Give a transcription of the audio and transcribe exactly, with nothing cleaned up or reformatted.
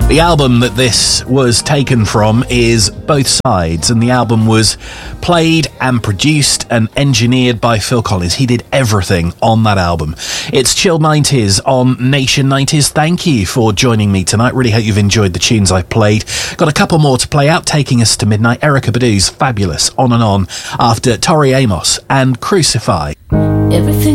The album that this was taken from is Both Sides, and the album was played and produced and engineered by Phil Collins. He did everything on that album. It's Chill nineties on Nation nineties. Thank you for joining me tonight. Really hope you've enjoyed the tunes I've played. Got a couple more to play out, taking us to midnight. Erykah Badu's Fabulous, On and On, after Tori Amos and Crucify. Everything